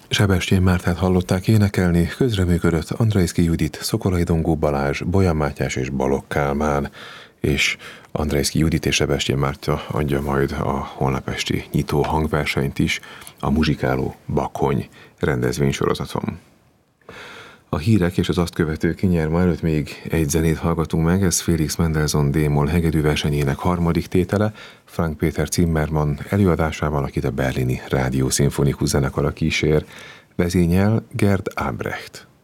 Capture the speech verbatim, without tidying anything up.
Sebestyén Mártát hallották énekelni, közreműködött Andrejszky Judit, Szokolai Dongó Balázs, Bolyán Mátyás és Balogh Kálmán, és Andrejszky Judit és Sebestyén Márta adja majd a holnap esti nyitó hangversenyt is a Muzsikáló Bakony rendezvénysorozaton. A hírek és az azt követő kinyerma előtt még egy zenét hallgatunk meg, ez Félix Mendelssohn D-moll hegedű versenyének harmadik tétele, Frank Péter Zimmermann előadásával, akit a berlini Rádió Szimfonikus Zenekara kísér, vezényel Gerd Albrecht.